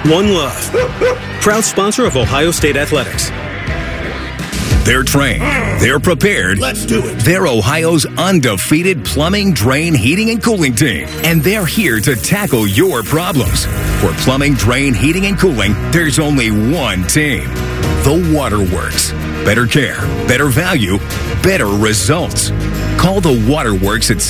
one love. Proud sponsor of Ohio State Athletics. They're trained. They're prepared. Let's do it. They're Ohio's undefeated plumbing, drain, heating, and cooling team. And they're here to tackle your problems. For plumbing, drain, heating, and cooling, there's only one team. The Waterworks. Better care, better value, better results. Call the Waterworks at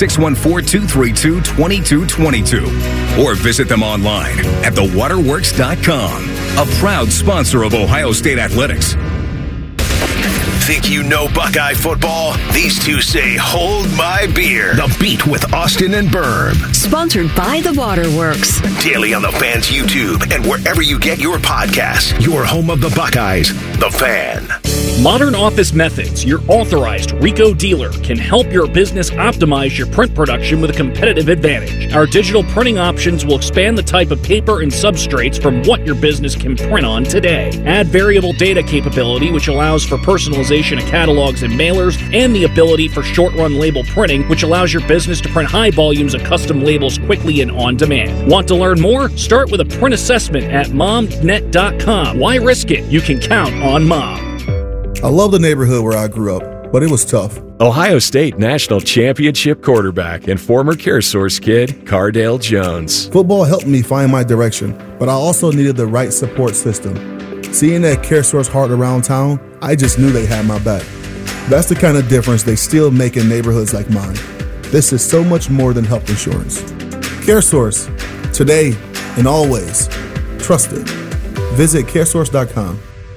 614-232-2222 or visit them online at thewaterworks.com. A proud sponsor of Ohio State Athletics. Think you know Buckeye football? These two say, hold my beer. The Beat with Austin and Berm. Sponsored by The Waterworks. Daily on the Fan's YouTube and wherever you get your podcasts. Your home of the Buckeyes, The Fan. Modern Office Methods, your authorized RICO dealer, can help your business optimize your print production with a competitive advantage. Our digital printing options will expand the type of paper and substrates from what your business can print on today. Add variable data capability, which allows for personalization of catalogs and mailers, and the ability for short-run label printing, which allows your business to print high volumes of custom labels quickly and on demand. Want to learn more? Start with a print assessment at momnet.com. Why risk it? You can count on Mom. I love the neighborhood where I grew up, but it was tough. Ohio State National Championship quarterback and former CareSource kid, Cardale Jones. Football helped me find my direction, but I also needed the right support system. Seeing that CareSource heart around town, I just knew they had my back. That's the kind of difference they still make in neighborhoods like mine. This is so much more than health insurance. CareSource, today and always. Trusted. Visit caresource.com.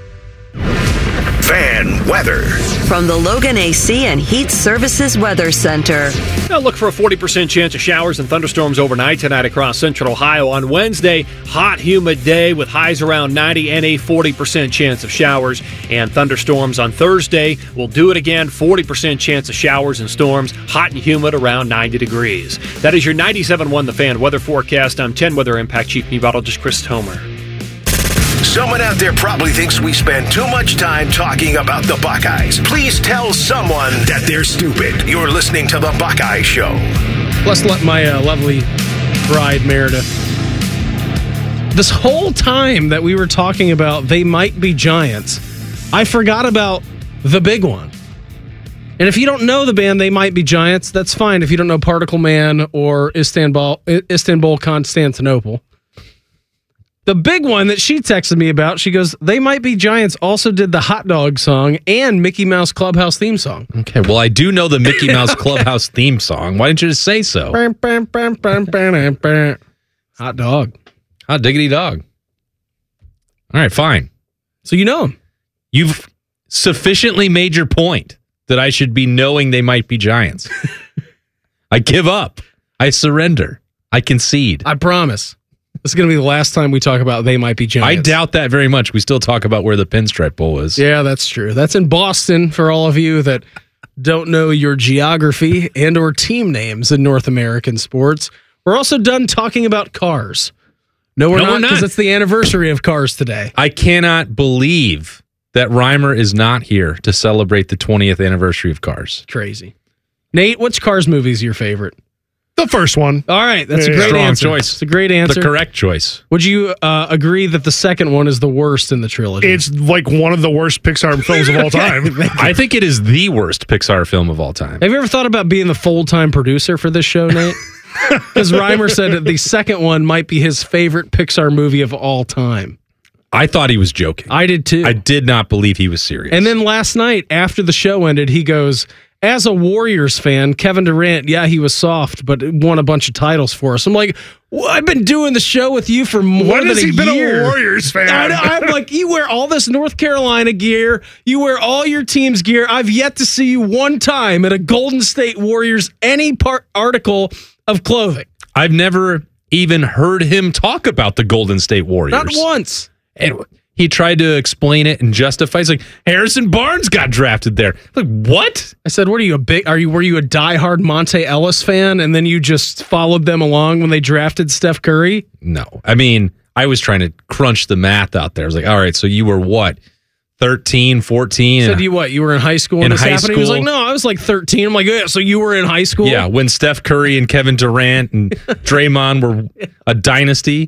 Fan weather. From the Logan AC and Heat Services Weather Center. Now look for a 40% chance of showers and thunderstorms overnight tonight across central Ohio. On Wednesday, hot, humid day with highs around 90 and a 40% chance of showers and thunderstorms. On Thursday, we'll do it again, 40% chance of showers and storms, hot and humid around 90 degrees. That is your 97.1 The Fan weather forecast. I'm 10 Weather Impact Chief Meteorologist Chris Homer. Someone out there probably thinks we spend too much time talking about the Buckeyes. Please tell someone that they're stupid. You're listening to The Buckeye Show. Let's let my lovely bride, Meredith. This whole time that we were talking about They Might Be Giants, I forgot about the big one. And if you don't know the band They Might Be Giants, that's fine. If you don't know Particle Man or Istanbul Constantinople. The big one that she texted me about, she goes, They Might Be Giants also did the hot dog song and Mickey Mouse Clubhouse theme song. Okay, well, I do know the Mickey Mouse Clubhouse theme song. Why didn't you just say so? Hot dog. Hot diggity dog. All right, fine. So you know them. You've sufficiently made your point that I should be knowing They Might Be Giants. I give up. I surrender. I concede. I promise. This is going to be the last time we talk about They Might Be Giants. I doubt that very much. We still talk about where the Pinstripe Bowl is. Yeah, that's true. That's in Boston for all of you that don't know your geography and or team names in North American sports. We're also done talking about cars. No, we're not, because it's the anniversary of Cars today. I cannot believe that Reimer is not here to celebrate the 20th anniversary of Cars. Crazy. Nate, which Cars movie is your favorite? The first one. All right, that's a great answer. Choice. It's a great answer. The correct choice. Would you agree that the second one is the worst in the trilogy? It's like one of the worst Pixar films of all time. I think it is the worst Pixar film of all time. Have you ever thought about being the full-time producer for this show, Nate? Because Reimer said that the second one might be his favorite Pixar movie of all time. I thought he was joking. I did too. I did not believe he was serious. And then last night, after the show ended, he goes, as a Warriors fan, Kevin Durant, yeah, he was soft, but won a bunch of titles for us. I'm like, well, I've been doing the show with you for more than a year. When has he been a Warriors fan? I'm like, you wear all this North Carolina gear. You wear all your team's gear. I've yet to see you one time at a Golden State Warriors, any article of clothing. I've never even heard him talk about the Golden State Warriors. Not once. And he tried to explain it and justify. He's like, Harrison Barnes got drafted there. Like, what? I said, what are you, were you a diehard Monte Ellis fan and then you just followed them along when they drafted Steph Curry? No. I mean, I was trying to crunch the math out there. I was like, all right, so you were what? 13, 14? Said you what? You were in high school when this happened? He was like, no, I was like 13. I'm like, yeah, so you were in high school? Yeah, when Steph Curry and Kevin Durant and Draymond were a dynasty.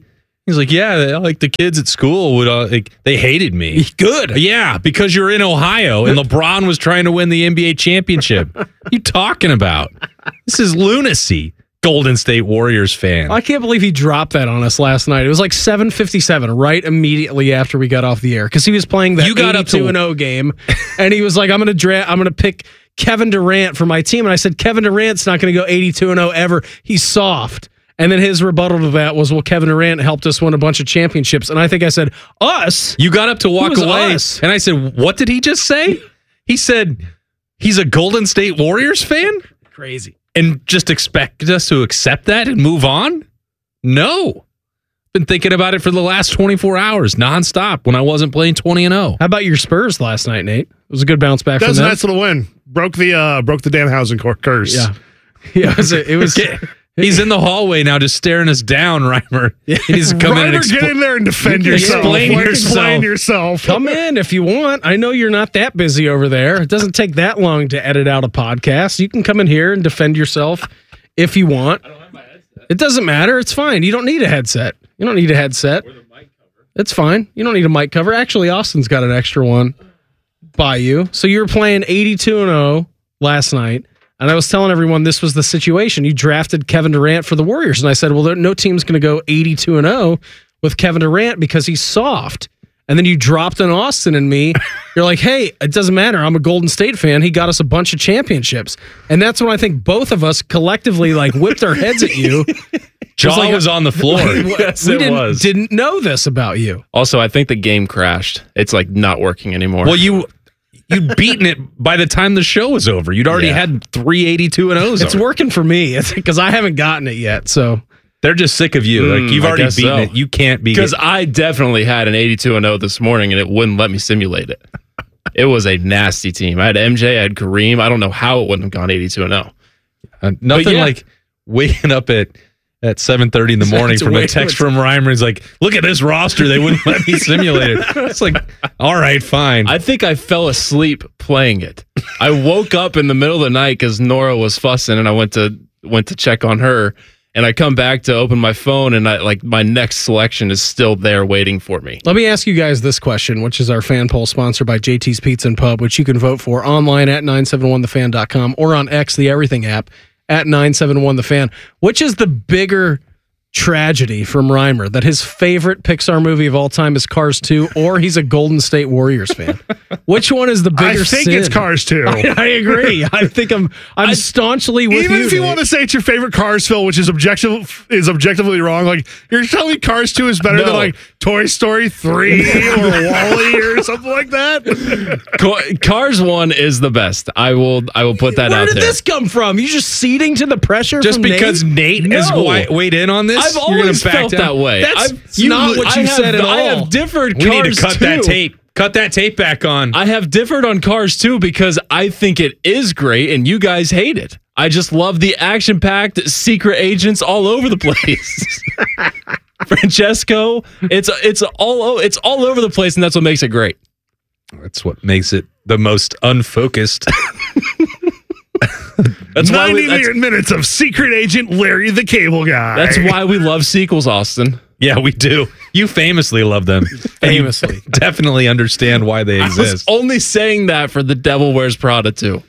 He's like, yeah, like the kids at school would, they hated me. Good. Yeah, because you're in Ohio and LeBron was trying to win the NBA championship. What are you talking about? This is lunacy. Golden State Warriors fan. I can't believe he dropped that on us last night. It was like 7:57, right immediately after we got off the air, because he was playing that 82-0 game, and he was like, "I'm gonna pick Kevin Durant for my team," and I said, "Kevin Durant's not going to go 82-0 ever. He's soft." And then his rebuttal to that was, well, Kevin Durant helped us win a bunch of championships. And I think I said, us? You got up to walk away. Us? And I said, what did he just say? He said, he's a Golden State Warriors fan? Crazy. And just expect us to accept that and move on? No. Been thinking about it for the last 24 hours, nonstop, when I wasn't playing 20-0. How about your Spurs last night, Nate? It was a good bounce back from them. That's a nice little win. Broke the Danhausen curse. Yeah. It was He's in the hallway now, just staring us down, Reimer. He's coming in and get in there and defend yourself. Explain yourself. Come in if you want. I know you're not that busy over there. It doesn't take that long to edit out a podcast. You can come in here and defend yourself if you want. I don't have my headset. It doesn't matter. It's fine. You don't need a headset. You don't need a headset. Or the mic cover. It's fine. You don't need a mic cover. Actually, Austin's got an extra one by you. So you were playing 82-0 last night. And I was telling everyone this was the situation. You drafted Kevin Durant for the Warriors. And I said, well, no team's going to go 82-0 with Kevin Durant because he's soft. And then you dropped on Austin and me. You're like, hey, it doesn't matter. I'm a Golden State fan. He got us a bunch of championships. And that's when I think both of us collectively whipped our heads at you. Jaw was on the floor. Yes, we didn't know this about you. Also, I think the game crashed. It's not working anymore. Well, you'd beaten it by the time the show was over. You'd already had 3 82-0s. It's working for me because I haven't gotten it yet. So they're just sick of you. You've already beaten it. You can't beat it. Because I definitely had an 82-0 this morning, and it wouldn't let me simulate it. It was a nasty team. I had MJ, I had Kareem. I don't know how it wouldn't have gone 82-0. Nothing like waking up at 7:30 in the morning from a text from Reimer. He's like, look at this roster. They wouldn't let me simulate it. It's like, all right, fine. I think I fell asleep playing it. I woke up in the middle of the night because Nora was fussing, and I went to check on her. And I come back to open my phone, and my next selection is still there waiting for me. Let me ask you guys this question, which is our fan poll sponsored by JT's Pizza and Pub, which you can vote for online at 971thefan.com or on X, the Everything app, at 971thefan. Which is the bigger tragedy from Reimer, that his favorite Pixar movie of all time is Cars 2, or he's a Golden State Warriors fan? Which one is the bigger sin? I think it's Cars 2. I agree. I think I'm staunchly with you. Even if you want to say it's your favorite Cars film, which is objectively wrong, you're telling me Cars 2 is better than Toy Story 3 or WALL-E or something like that? Cars 1 is the best. I will put that out there. Where did this come from? You just ceding to the pressure just from because Nate has weighed in on this? I've always felt that way. That's not what you said at all. I have differed We Cars need to cut too. that tape. Cut that tape back on. I have differed on Cars 2 because I think it is great and you guys hate it. I just love the action-packed secret agents all over the place. Francesco, it's all over the place, and that's what makes it great. That's what makes it the most unfocused. That's 90 minutes of secret agent Larry the Cable Guy. That's why we love sequels, Austin. Yeah, we do. You famously love them. Famously. Definitely understand why they exist. I was only saying that for The Devil Wears Prada 2.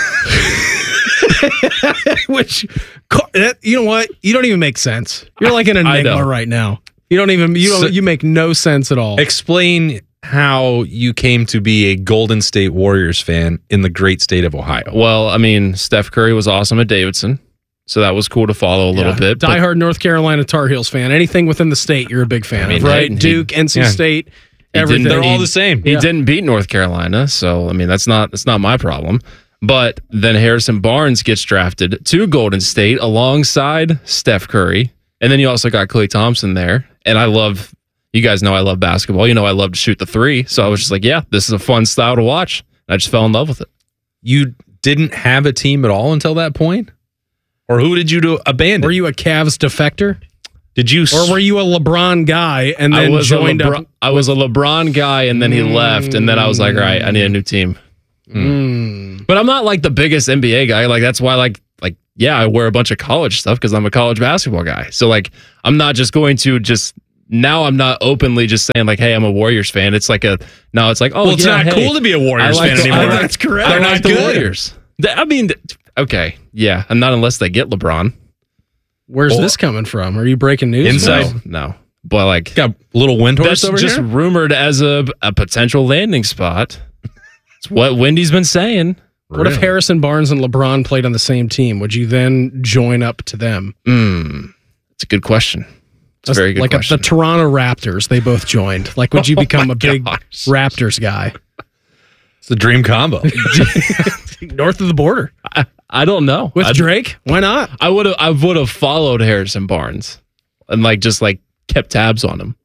Which, you know what? You don't even make sense. You're like an enigma right now. You make no sense at all. Explain how you came to be a Golden State Warriors fan in the great state of Ohio. Well, I mean, Steph Curry was awesome at Davidson, so that was cool to follow a little bit. Diehard North Carolina Tar Heels fan. Anything within the state, you're a big fan of, right? Duke, NC State, everything. They're all the same. He didn't beat North Carolina, so I mean that's not my problem. But then Harrison Barnes gets drafted to Golden State alongside Steph Curry, and then you also got Klay Thompson there. And you guys know I love basketball. You know I love to shoot the three, so I was just like, yeah, this is a fun style to watch. I just fell in love with it. You didn't have a team at all until that point? Or who did you abandon? Were you a Cavs defector? Or were you a LeBron guy and then joined up? I was a LeBron guy and then he left, and then I was like, all right, I need a new team. But I'm not like the biggest NBA guy. Like that's why I wear a bunch of college stuff because I'm a college basketball guy. So like I'm not just going to just now I'm not openly just saying like, hey, I'm a Warriors fan. It's like it's like, oh, well, it's not cool to be a Warriors fan anymore. That's correct. I like the Warriors. I mean, okay, yeah, and not unless they get LeBron. Where's this coming from? Are you breaking news? Inside? No. But like, got a little Windhorst over here? That's just rumored as a potential landing spot. It's what Wendy's been saying. What if Harrison Barnes and LeBron played on the same team? Would you then join up to them? It's a good question. It's a very good question. Like the Toronto Raptors, they both joined. Like, would you become a big Raptors guy? It's the dream combo. North of the border. I don't know. With Drake? Why not? I would have followed Harrison Barnes and just kept tabs on him.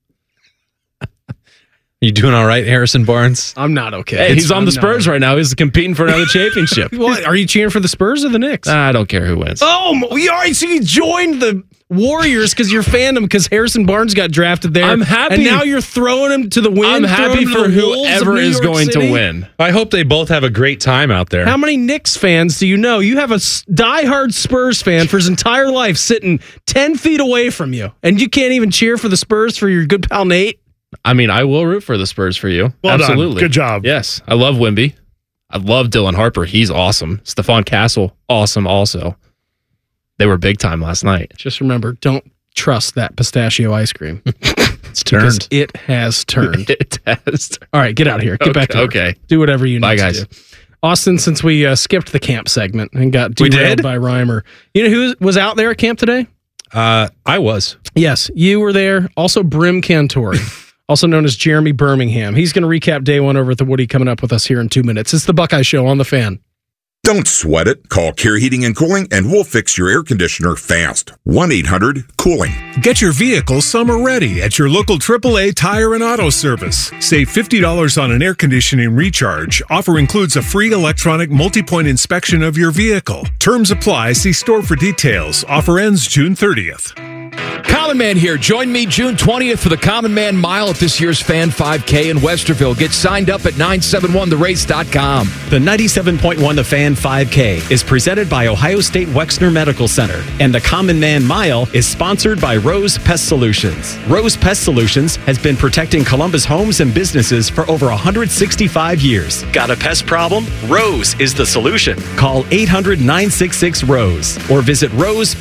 You doing all right, Harrison Barnes? I'm not okay. Hey, he's on the Spurs right now. He's competing for another championship. What? Are you cheering for the Spurs or the Knicks? I don't care who wins. Oh, so you joined the Warriors because you're fandom because Harrison Barnes got drafted there. I'm happy. And now you're throwing him to the wind. I'm happy for whoever is going to win. I hope they both have a great time out there. How many Knicks fans do you know? You have a diehard Spurs fan for his entire life sitting 10 feet away from you, and you can't even cheer for the Spurs for your good pal Nate? I mean, I will root for the Spurs for you. Well Absolutely. Done. Good job. Yes. I love Wemby. I love Dylan Harper. He's awesome. Stephon Castle, awesome also. They were big time last night. Just remember, don't trust that pistachio ice cream. It's turned. It has turned. It has turned. All right, get out of here. Get back to work. Okay. Do whatever you need Bye, guys. to do. Austin, since we skipped the camp segment and got derailed by Reimer, you know who was out there at camp today? I was. Yes, you were there. Also, Brim Cantori. Also known as Jeremy Birmingham. He's going to recap day one over at the Woody coming up with us here in 2 minutes. It's the Buckeye Show on the Fan. Don't sweat it. Call Care Heating and Cooling and we'll fix your air conditioner fast. 1-800-COOLING. Get your vehicle summer ready at your local AAA Tire and Auto Service. Save $50 on an air conditioning recharge. Offer includes a free electronic multi-point inspection of your vehicle. Terms apply. See store for details. Offer ends June 30th. Common Man here. Join me June 20th for the Common Man Mile at this year's Fan 5K in Westerville. Get signed up at 971therace.com. The 97.1 The Fan 5K is presented by Ohio State Wexner Medical Center, and the Common Man Mile is sponsored by Rose Pest Solutions. Rose Pest Solutions has been protecting Columbus homes and businesses for over 165 years. Got a pest problem? Rose is the solution. Call 800-966-ROSE or visit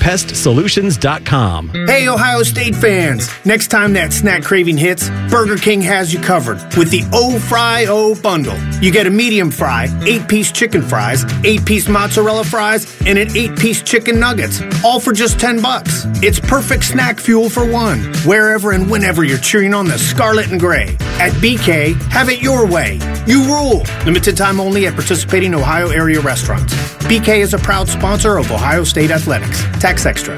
rosepestsolutions.com. Hey, Ohio State fans. Next time that snack craving hits, Burger King has you covered with the O-Fry-O bundle. You get a medium fry, 8-piece chicken fries, 8-piece mozzarella fries, and an 8-piece chicken nuggets, all for just $10. It's perfect snack fuel for one, wherever and whenever you're cheering on the Scarlet and Gray. At BK, have it your way. You rule. Limited time only at participating Ohio area restaurants. BK is a proud sponsor of Ohio State Athletics. Tax extra.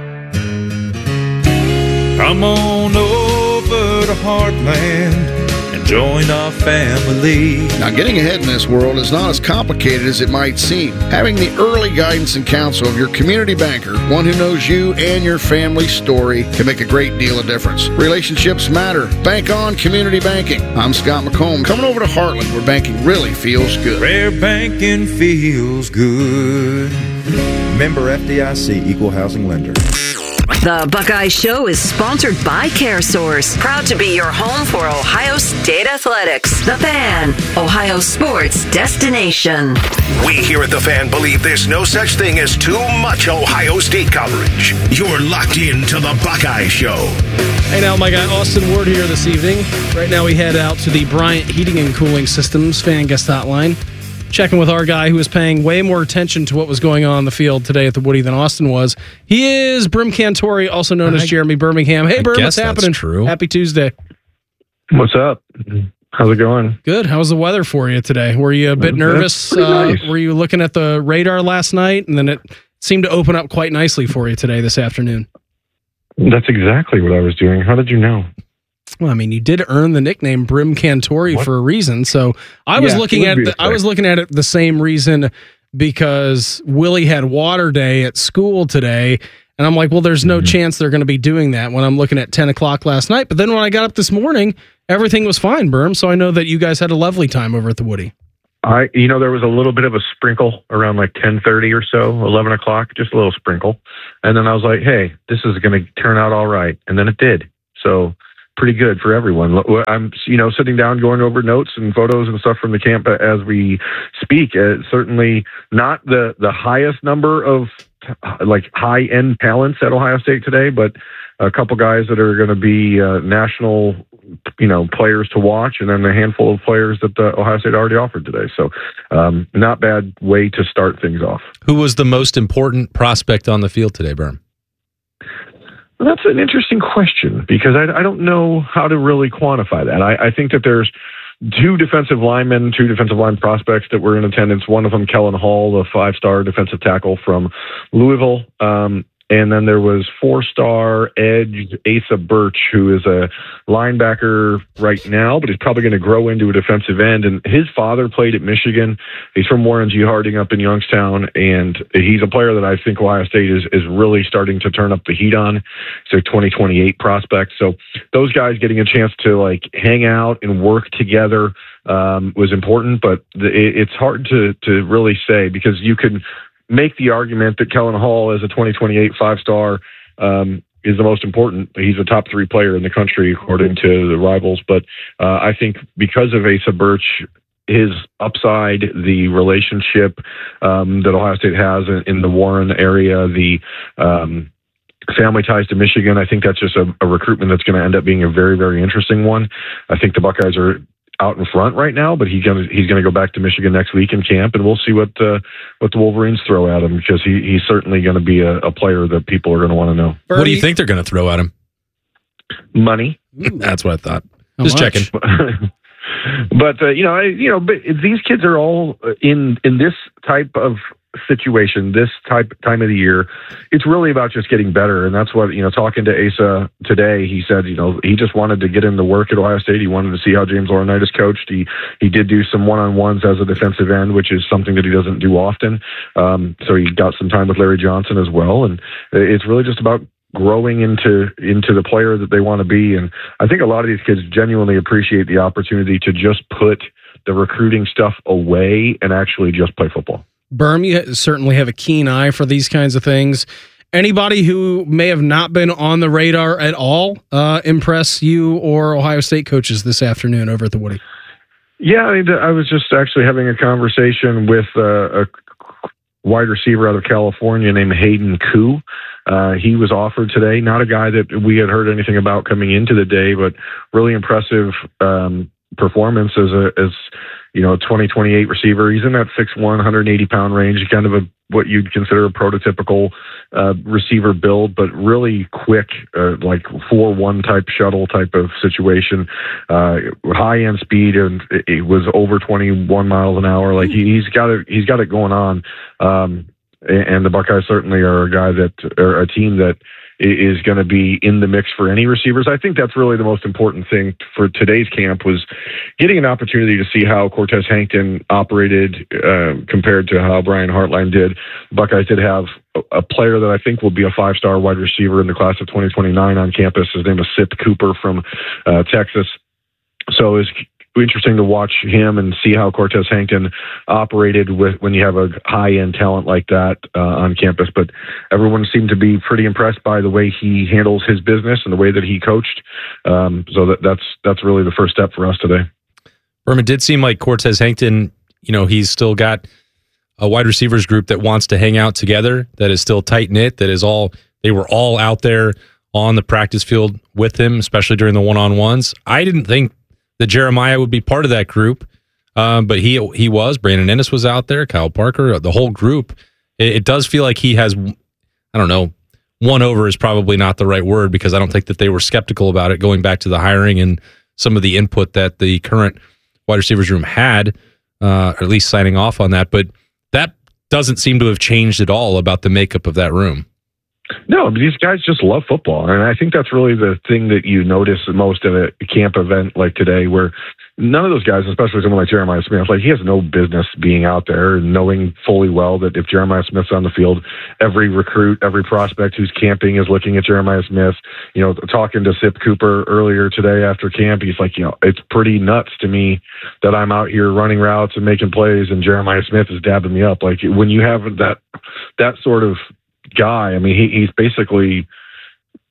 Come on over to Heartland and join our family. Now, getting ahead in this world is not as complicated as it might seem. Having the early guidance and counsel of your community banker, one who knows you and your family's story, can make a great deal of difference. Relationships matter. Bank on community banking. I'm Scott McComb, coming over to Heartland, where banking really feels good. Where banking feels good. Member FDIC, Equal Housing Lender. The Buckeye Show is sponsored by CareSource, proud to be your home for Ohio State Athletics. The Fan, Ohio sports destination. We here at The Fan believe there's no such thing as too much Ohio State coverage. You're locked into the Buckeye Show. Hey now, my guy Austin Ward here this evening. Right now we head out to the Bryant Heating and Cooling Systems Fan Guest Hotline. Checking with our guy who was paying way more attention to what was going on the field today at the Woody than Austin was. He is Brim Cantori, also known as Jeremy Birmingham. Hey, Brim, what's happening? True. Happy Tuesday. What's up? How's it going? Good. How's the weather for you today? Were you a bit nervous? Nice. Were you looking at the radar last night? And then it seemed to open up quite nicely for you today, this afternoon. That's exactly what I was doing. How did you know? Well, I mean, you did earn the nickname Brim Cantori for a reason. So I was looking at it. I was looking at it the same reason because Willie had water day at school today, and I'm like, well, there's no chance they're going to be doing that when I'm looking at 10 o'clock last night. But then when I got up this morning, everything was fine, Brim. So I know that you guys had a lovely time over at the Woody. There was a little bit of a sprinkle around like 10:30 or so, 11 o'clock, just a little sprinkle, and then I was like, hey, this is going to turn out all right, and then it did. So pretty good for everyone. I'm, sitting down, going over notes and photos and stuff from the camp as we speak. Certainly not the highest number of high-end talents at Ohio State today, but a couple guys that are going to be national, players to watch, and then a handful of players that Ohio State already offered today. So not bad way to start things off. Who was the most important prospect on the field today, Berm? Well, that's an interesting question because I don't know how to really quantify that. I think that there's two defensive line prospects that were in attendance. One of them, Kellen Hall, the 5-star defensive tackle from Louisville. And then there was 4-star edge Asa Birch, who is a linebacker right now, but he's probably going to grow into a defensive end. And his father played at Michigan. He's from Warren G. Harding up in Youngstown, and he's a player that I think Ohio State is really starting to turn up the heat on. It's a 2028 prospect. So those guys getting a chance to hang out and work together was important, but it's hard to really say because you can make the argument that Kellen Hall as a 2028 5-star is the most important. He's a top 3 player in the country according to the Rivals. But I think because of Asa Birch, his upside, the relationship that Ohio State has in the Warren area, the family ties to Michigan, I think that's just a recruitment that's going to end up being a very, very interesting one. I think the Buckeyes are out in front right now, but he's gonna go back to Michigan next week in camp, and we'll see what the Wolverines throw at him because he's certainly going to be a player that people are going to want to know. What do you think they're going to throw at him? Money. That's what I thought. Just checking. But but these kids are all in this type of situation, this time of the year. It's really about just getting better, and that's what talking to Asa today, he said he just wanted to get into work at Ohio State. He wanted to see how James Laurinaitis coached. He did do some one-on-ones as a defensive end, which is something that he doesn't do often. So he got some time with Larry Johnson as well, and it's really just about growing into the player that they want to be. And I think a lot of these kids genuinely appreciate the opportunity to just put the recruiting stuff away and actually just play football. Berm, you certainly have a keen eye for these kinds of things. Anybody who may have not been on the radar at all impress you or Ohio State coaches this afternoon over at the Woody? Yeah, I was just actually having a conversation with a wide receiver out of California named Hayden Koo. He was offered today. Not a guy that we had heard anything about coming into the day, but really impressive performance as a 2028 receiver. He's in that 6'1", 180-pound range, kind of what you'd consider a prototypical receiver build, but really quick, 4-1 type shuttle type of situation. High end speed, and it was over 21 miles an hour. He's got it going on. And the Buckeyes certainly are a team that is going to be in the mix for any receivers. I think that's really the most important thing for today's camp was getting an opportunity to see how Cortez Hankton operated compared to how Brian Hartline did. Buckeyes did have a player that I think will be a 5-star wide receiver in the class of 2029 on campus. His name is Sip Cooper from Texas. So it's interesting to watch him and see how Cortez Hankton operated when you have a high-end talent like that on campus. But everyone seemed to be pretty impressed by the way he handles his business and the way that he coached. So that's really the first step for us today. Berman, did seem like Cortez Hankton, he's still got a wide receivers group that wants to hang out together, that is still tight-knit, they were all out there on the practice field with him, especially during the one-on-ones. I didn't think that Jeremiah would be part of that group, but he was. Brandon Ennis was out there, Kyle Parker, the whole group. It does feel like he has, I don't know, won over is probably not the right word because I don't think that they were skeptical about it going back to the hiring and some of the input that the current wide receivers room had, or at least signing off on that. But that doesn't seem to have changed at all about the makeup of that room. No, these guys just love football. And I think that's really the thing that you notice the most at a camp event like today, where none of those guys, especially someone like Jeremiah Smith, he has no business being out there and knowing fully well that if Jeremiah Smith's on the field, every recruit, every prospect who's camping is looking at Jeremiah Smith. Talking to Sip Cooper earlier today after camp, he's like, it's pretty nuts to me that I'm out here running routes and making plays and Jeremiah Smith is dabbing me up. When you have that sort of guy, he's basically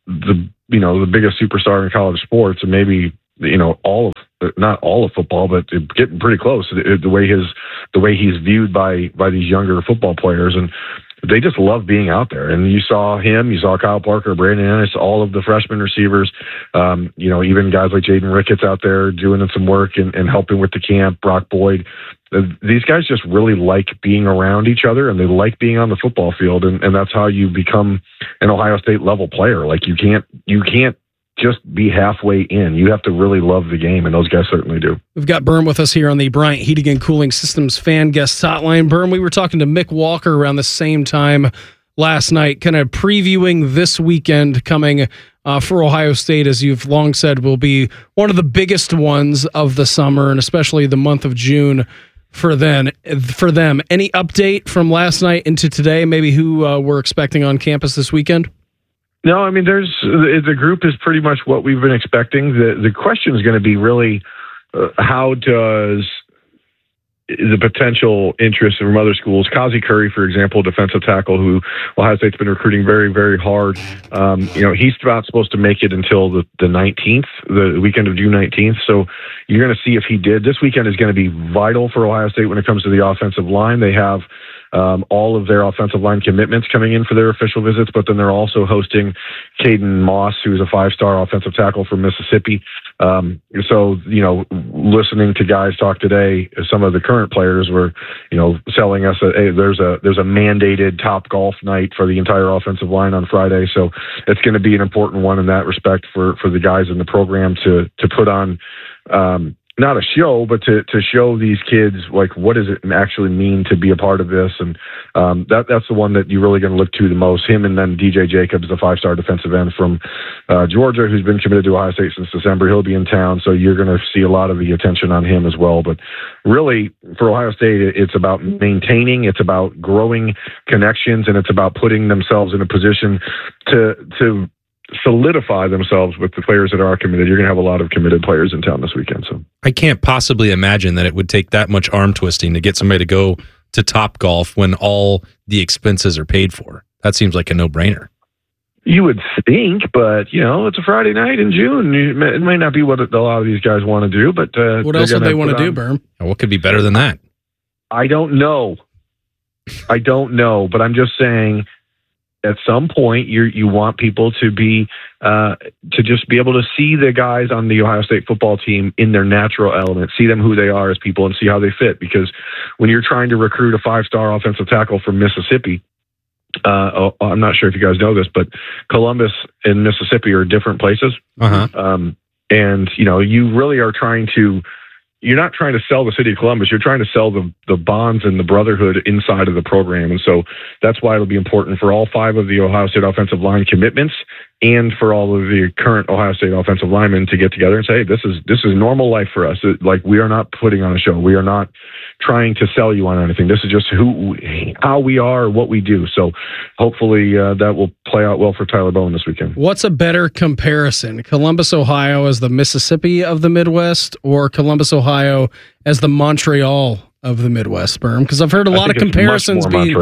the biggest superstar in college sports, and maybe not all of football, but getting pretty close. The way he's viewed by these younger football players, and they just love being out there. And you saw him, you saw Kyle Parker, Brandon Ennis, all of the freshman receivers, even guys like Jaden Ricketts out there doing some work and helping with the camp, Brock Boyd. These guys just really like being around each other, and they like being on the football field. And that's how you become an Ohio State level player. Like you can't just be halfway in. You have to really love the game, and those guys certainly do. We've got Berm with us here on the Bryant Heating and Cooling Systems fan guest hotline. Berm, we were talking to Mick Walker around the same time last night, kind of previewing this weekend coming for Ohio State, as you've long said, will be one of the biggest ones of the summer, and especially the month of June for them. Any update from last night into today, maybe who we're expecting on campus this weekend? No, I mean, the group is pretty much what we've been expecting. The question is going to be really how does the potential interest from other schools, Kazi Curry, for example, defensive tackle, who Ohio State's been recruiting very, very hard. He's not supposed to make it until the 19th, the weekend of June 19th. So you're going to see if he did. This weekend is going to be vital for Ohio State when it comes to the offensive line. They have all of their offensive line commitments coming in for their official visits, but then they're also hosting Caden Moss, who's a 5-star offensive tackle from Mississippi. Listening to guys talk today, some of the current players were, selling us there's a mandated Top Golf night for the entire offensive line on Friday. So it's going to be an important one in that respect for the guys in the program to put on, not a show, but to show these kids, like, what does it actually mean to be a part of this? And that's the one that you're really going to look to the most. Him, and then DJ Jacobs, the 5-star defensive end from Georgia, who's been committed to Ohio State since December. He'll be in town, so you're going to see a lot of the attention on him as well. But really, for Ohio State, it's about maintaining, it's about growing connections, and it's about putting themselves in a position to solidify themselves with the players that are committed. You're going to have a lot of committed players in town this weekend. So I can't possibly imagine that it would take that much arm twisting to get somebody to go to Top Golf when all the expenses are paid for. That seems like a no-brainer. You would think, but it's a Friday night in June. It may not be what a lot of these guys want to do, but what else would they want to do, Berm? What could be better than that? I don't know, but I'm just saying, at some point, you want people to be to just be able to see the guys on the Ohio State football team in their natural element, see them who they are as people, and see how they fit. Because when you're trying to recruit a 5-star offensive tackle from Mississippi, I'm not sure if you guys know this, but Columbus and Mississippi are different places. And you really are trying to. You're not trying to sell the city of Columbus. You're trying to sell the bonds and the brotherhood inside of the program. And so that's why it'll be important for all 5 of the Ohio State offensive line commitments and for all of the current Ohio State offensive linemen to get together and say, hey, this is normal life for us. Like, we are not putting on a show. We are not trying to sell you on anything. This is just how we are, what we do. So hopefully that will play out well for Tyler Bowen this weekend. What's a better comparison? Columbus, Ohio as the Mississippi of the Midwest, or Columbus, Ohio as the Montreal of the Midwest, Berm? Because I've heard a lot of comparisons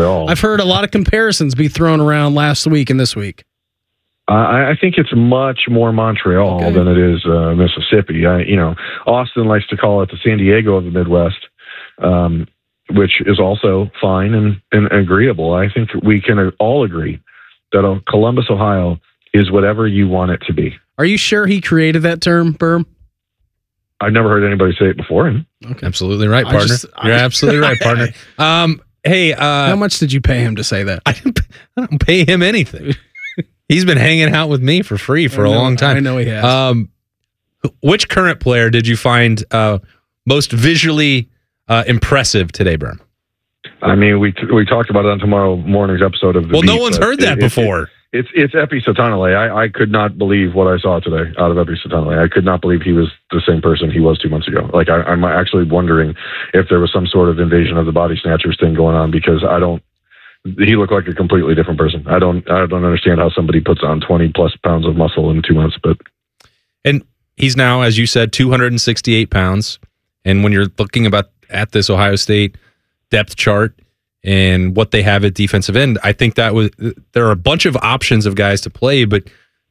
be thrown around last week and this week. I think it's much more Montreal than it is Mississippi. Austin likes to call it the San Diego of the Midwest, which is also fine and agreeable. I think we can all agree that Columbus, Ohio is whatever you want it to be. Are you sure he created that term, Berm? I've never heard anybody say it before. Okay. Absolutely right, partner. You're absolutely right, partner. Hey, how much did you pay him to say that? I don't pay him anything. He's been hanging out with me for free for a long time. I know he has. Which current player did you find most visually impressive today, Berm? I mean, we talked about it on tomorrow morning's episode of the. Well, no one's heard that before. It's Epi Satanale. I could not believe what I saw today out of Epi Satanale. I could not believe he was the same person he was 2 months ago. Like, I'm actually wondering if there was some sort of invasion of the body snatchers thing going on, because he looked like a completely different person. I don't understand how somebody puts on 20 plus pounds of muscle in 2 months, and he's now, as you said, 268 pounds. And when you're looking at this Ohio State depth chart and what they have at defensive end, I think there are a bunch of options of guys to play, but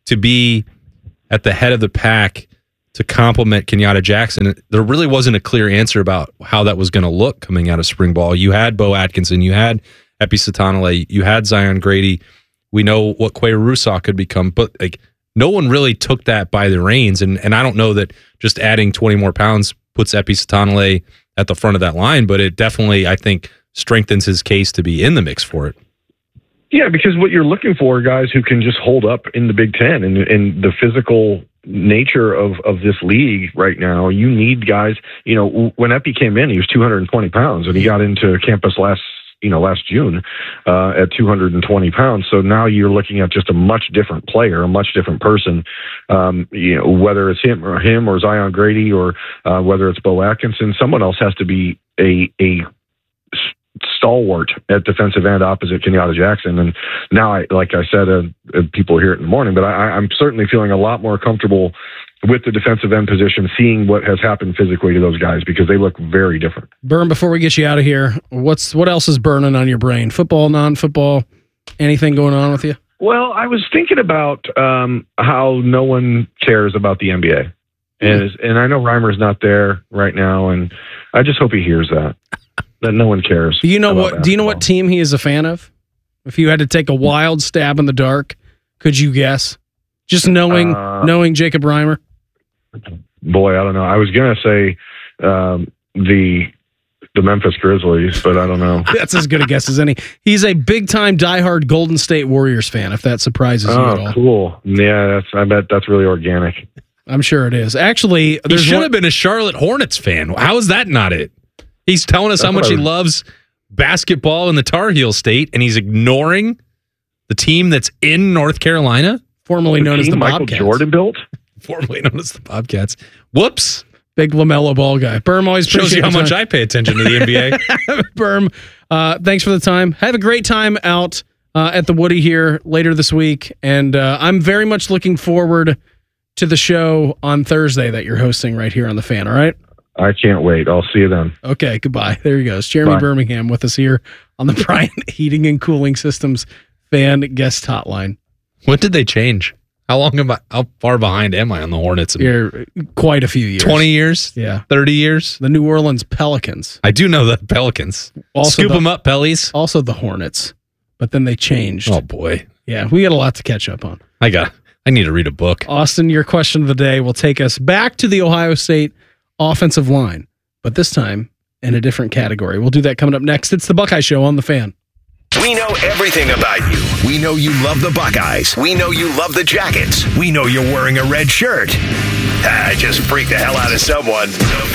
to be at the head of the pack to complement Kenyatta Jackson. There really wasn't a clear answer about how that was going to look coming out of spring ball. You had Bo Atkinson, you had Epi Satanale, you had Zion Grady. We know what Quay Rusaw could become, but like no one really took that by the reins. And I don't know that just adding 20 more pounds puts Epi Satanale at the front of that line, but it definitely, I think, strengthens his case to be in the mix for it. Yeah, because what you're looking for are guys who can just hold up in the Big Ten, and the physical nature of this league right now. You need guys. When Epi came in, he was 220 pounds, and he got into campus last June at 220 pounds. So now you're looking at just a much different player, a much different person. Whether it's him or Zion Grady or whether it's Bo Atkinson, someone else has to be a stalwart at defensive end opposite Kenyatta Jackson. And now, like I said, people hear it in the morning, but I'm certainly feeling a lot more comfortable with the defensive end position, seeing what has happened physically to those guys, because they look very different. Burn, before we get you out of here, what else is burning on your brain? Football, non-football, anything going on with you? Well, I was thinking about how no one cares about the NBA. And I know Reimer's not there right now, and I just hope he hears that no one cares. Do you know what team he is a fan of? If you had to take a wild stab in the dark, could you guess? Just knowing Jacob Reimer? Boy, I don't know. I was going to say the Memphis Grizzlies, but I don't know. That's as good a guess as any. He's a big-time diehard Golden State Warriors fan, if that surprises you at all. Oh, cool. Yeah, I bet that's really organic. I'm sure it is. Actually, he should have been a Charlotte Hornets fan. How is that not it? He's telling us how much he loves basketball in the Tar Heel state, and he's ignoring the team that's in North Carolina? Formerly known as the Michael Bobcats. Jordan built? Formerly known as the Bobcats. Whoops. Big LaMelo Ball guy. Berm, always shows you how much I pay attention to the NBA. Berm, thanks for the time. Have a great time out at the Woody here later this week, and I'm very much looking forward to the show on Thursday that you're hosting right here on The Fan, all right? I can't wait. I'll see you then. Okay, goodbye. There he goes. Jeremy Birmingham with us here on the Bryant Heating and Cooling Systems Fan Guest Hotline. When did they change? How far behind am I on the Hornets? You're quite a few years. 20 years? Yeah. 30 years? The New Orleans Pelicans. I do know the Pelicans. Scoop them up, Pellies. Also the Hornets. But then they changed. Oh, boy. Yeah, we got a lot to catch up on. I need to read a book. Austin, your question of the day will take us back to the Ohio State offensive line, but this time in a different category. We'll do that coming up next. It's the Buckeye Show on The Fan. We know everything about you. We know you love the Buckeyes. We know you love the Jackets. We know you're wearing a red shirt. I just freaked the hell out of someone. The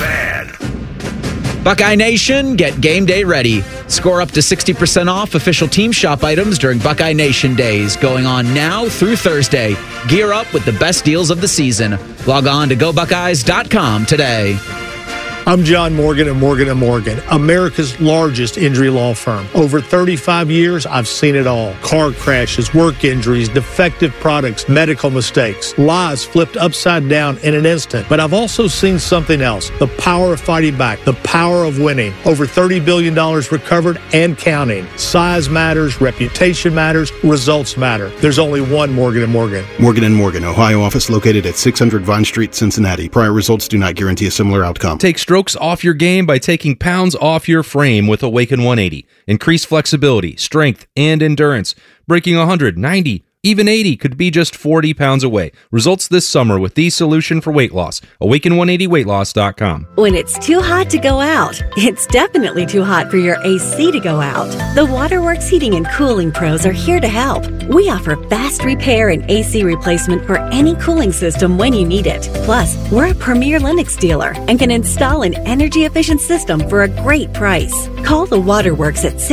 Fan. Buckeye Nation, get game day ready. Score up to 60% off official team shop items during Buckeye Nation Days, going on now through Thursday. Gear up with the best deals of the season. Log on to GoBuckeyes.com today. I'm John Morgan of Morgan & Morgan, America's largest injury law firm. Over 35 years, I've seen it all. Car crashes, work injuries, defective products, medical mistakes, lives flipped upside down in an instant. But I've also seen something else, the power of fighting back, the power of winning. Over $30 billion recovered and counting. Size matters, reputation matters, results matter. There's only one Morgan & Morgan. Morgan & Morgan, Ohio office located at 600 Vine Street, Cincinnati. Prior results do not guarantee a similar outcome. Take strokes off your game by taking pounds off your frame with Awaken 180. Increase flexibility, strength, and endurance. Breaking 100, 90, even 80 could be just 40 pounds away. Results this summer with the solution for weight loss. Awaken180weightloss.com. When it's too hot to go out, it's definitely too hot for your AC to go out. The Waterworks Heating and Cooling Pros are here to help. We offer fast repair and AC replacement for any cooling system when you need it. Plus, we're a premier Lennox dealer and can install an energy-efficient system for a great price. Call the Waterworks at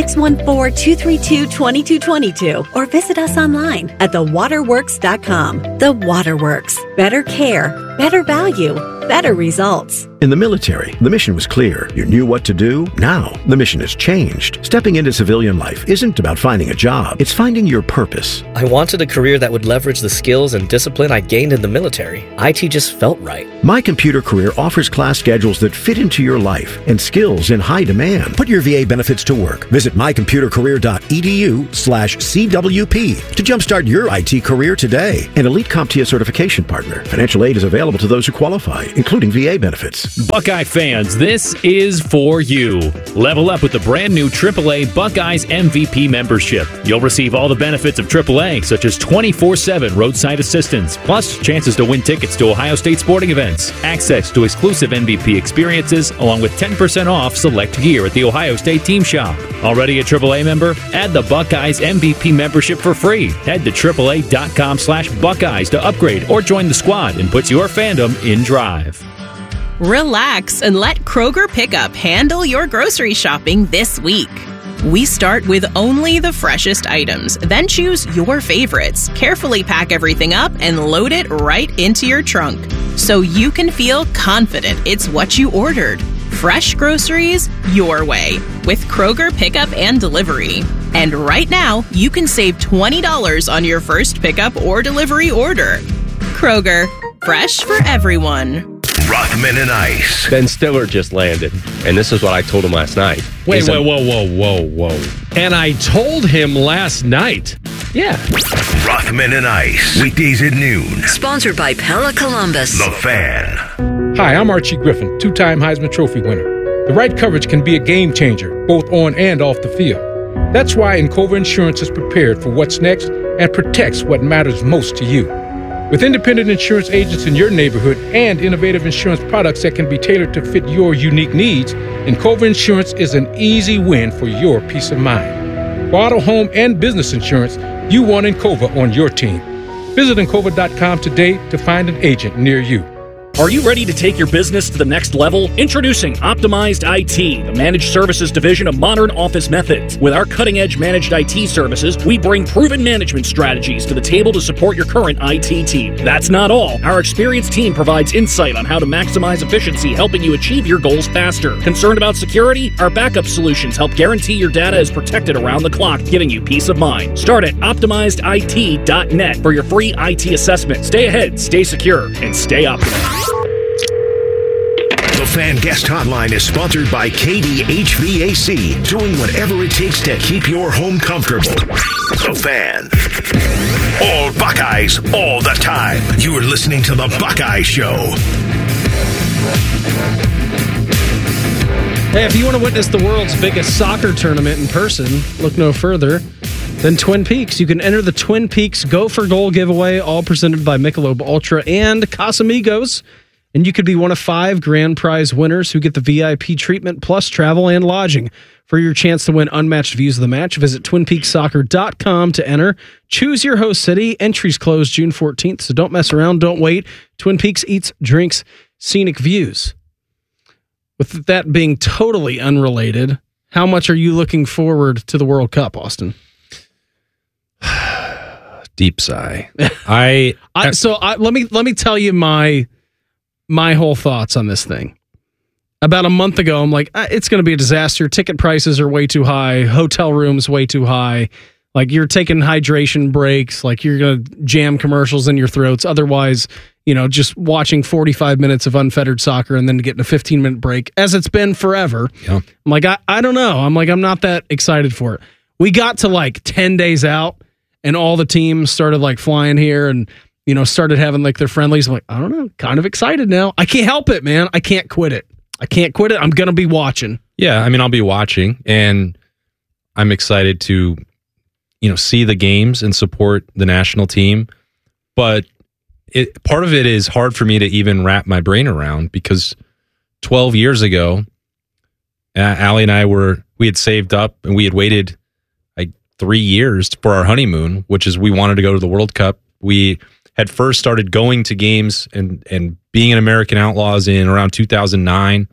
614-232-2222 or visit us online at thewaterworks.com. The Waterworks. Better care, better value, better results. In the military, the mission was clear. You knew what to do. Now, the mission has changed. Stepping into civilian life isn't about finding a job. It's finding your purpose. I wanted a career that would leverage the skills and discipline I gained in the military. IT just felt right. My Computer Career offers class schedules that fit into your life and skills in high demand. Put your VA benefits to work. Visit mycomputercareer.edu/CWP to jumpstart your IT career today. An Elite CompTIA certification partner. Financial aid is available to those who qualify, including VA benefits. Buckeye fans, this is for you. Level up with the brand new AAA Buckeyes MVP membership. You'll receive all the benefits of AAA, such as 24/7 roadside assistance, plus chances to win tickets to Ohio State sporting events, access to exclusive MVP experiences, along with 10% off select gear at the Ohio State team shop. Already a AAA member? Add the Buckeyes MVP membership for free. Head to AAA.com/Buckeyes to upgrade or join the squad and put your fandom in drive. Relax and let Kroger Pickup handle your grocery shopping this week. We start with only the freshest items, then choose your favorites, carefully pack everything up, and load it right into your trunk so you can feel confident it's what you ordered. Fresh groceries your way with Kroger Pickup and Delivery. And right now, you can save $20 on your first pickup or delivery order. Kroger, fresh for everyone. Rothman and Ice. Ben Stiller just landed, and this is what I told him last night. Wait, whoa. And I told him last night. Yeah. Rothman and Ice. Weekdays at noon. Sponsored by Pella Columbus. The Fan. Hi, I'm Archie Griffin, two-time Heisman Trophy winner. The right coverage can be a game changer, both on and off the field. That's why Encova Insurance is prepared for what's next and protects what matters most to you. With independent insurance agents in your neighborhood and innovative insurance products that can be tailored to fit your unique needs, Encova Insurance is an easy win for your peace of mind. For auto, home, and business insurance, you want Encova on your team. Visit Encova.com today to find an agent near you. Are you ready to take your business to the next level? Introducing Optimized IT, the managed services division of Modern Office Methods. With our cutting-edge managed IT services, we bring proven management strategies to the table to support your current IT team. That's not all. Our experienced team provides insight on how to maximize efficiency, helping you achieve your goals faster. Concerned about security? Our backup solutions help guarantee your data is protected around the clock, giving you peace of mind. Start at OptimizedIT.net for your free IT assessment. Stay ahead, stay secure, and stay optimized. The Fan Guest Hotline is sponsored by KD HVAC, doing whatever it takes to keep your home comfortable. The Fan. All Buckeyes, all the time. You are listening to The Buckeye Show. Hey, if you want to witness the world's biggest soccer tournament in person, look no further than Twin Peaks. You can enter the Twin Peaks Go for Goal giveaway, all presented by Michelob Ultra and Casamigos. And you could be one of 5 grand prize winners who get the VIP treatment plus travel and lodging. For your chance to win unmatched views of the match, visit TwinPeaksSoccer.com to enter. Choose your host city. Entries close June 14th, so don't mess around, don't wait. Twin Peaks eats, drinks, scenic views. With that being totally unrelated, how much are you looking forward to the World Cup, Austin? Deep sigh. Let me tell you my whole thoughts on this thing. About a month ago, I'm like, it's going to be a disaster. Ticket prices are way too high. Hotel rooms way too high. Like, you're taking hydration breaks. Like, you're going to jam commercials in your throats. Otherwise, just watching 45 minutes of unfettered soccer and then getting a 15-minute break, as it's been forever. Yeah. I'm like, I don't know. I'm like, I'm not that excited for it. We got to like 10 days out, and all the teams started like flying here and started having like their friendlies. I'm like, I don't know, kind of excited now. I can't help it, man. I can't quit it. I'm going to be watching. Yeah, I mean, I'll be watching, and I'm excited to, see the games and support the national team. But part of it is hard for me to even wrap my brain around, because 12 years ago, Allie and I we had saved up and we had waited like 3 years for our honeymoon, which is we wanted to go to the World Cup. We had first started going to games and being an American Outlaws in around 2009,